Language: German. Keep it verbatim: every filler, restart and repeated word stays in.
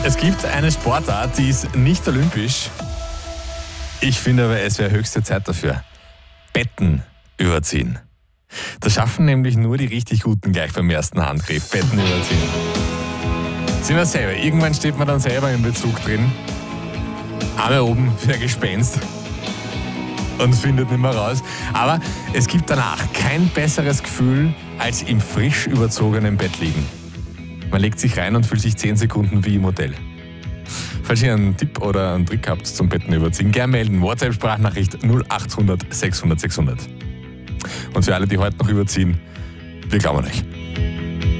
Es gibt eine Sportart, die ist nicht olympisch. Ich finde aber, es wäre höchste Zeit dafür. Betten überziehen. Das schaffen nämlich nur die richtig Guten gleich beim ersten Handgriff. Betten überziehen. Sind wir selber. Irgendwann steht man dann selber im Bezug drin. Arme oben wie ein Gespenst. Und findet nicht mehr raus. Aber es gibt danach kein besseres Gefühl, als im frisch überzogenen Bett liegen. Man legt sich rein und fühlt sich zehn Sekunden wie im Hotel. Falls ihr einen Tipp oder einen Trick habt zum Betten überziehen, gerne melden. WhatsApp-Sprachnachricht null achthundert sechshundert sechshundert. Und für alle, die heute noch überziehen, wir glauben an euch.